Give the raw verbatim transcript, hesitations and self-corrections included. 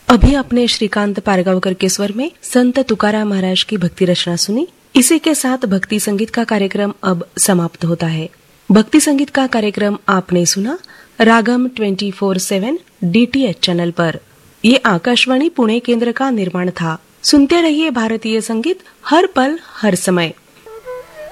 अभी आपने श्रीकांत पारगांवकर के स्वर में संत तुकाराम महाराज की भक्ति रचना सुनी। इसी के साथ भक्ति संगीत का कार्यक्रम अब समाप्त होता है। भक्ति संगीत का कार्यक्रम आपने सुना रागम ट्वेंटी फोर सेवन डीटीएच चैनल पर। ये आकाशवाणी पुणे केंद्र का निर्माण था। सुनते रहिए भारतीय संगीत हर पल हर समय।